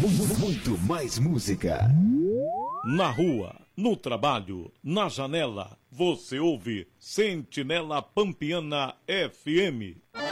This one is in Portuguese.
Muito mais música. Na rua, no trabalho, na janela, você ouve Sentinela Pampiana FM.